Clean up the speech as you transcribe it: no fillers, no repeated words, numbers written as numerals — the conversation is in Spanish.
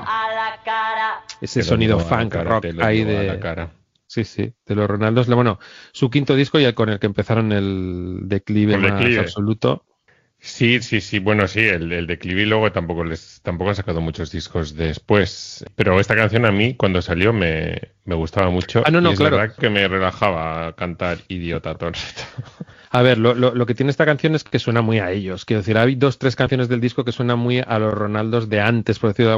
ese sonido funk rock ahí de... Sí, de los Ronaldos. Bueno, su quinto disco ya con el que empezaron el declive más absoluto. Sí. Bueno, sí, el declive y luego tampoco han sacado muchos discos después. Pero esta canción a mí, cuando salió, me gustaba mucho. No, y es verdad que me relajaba cantar Idiota todo el rato. A ver, lo que tiene esta canción es que suena muy a ellos. Quiero decir, hay 2-3 canciones del disco que suenan muy a los Ronaldos de antes, por decirlo de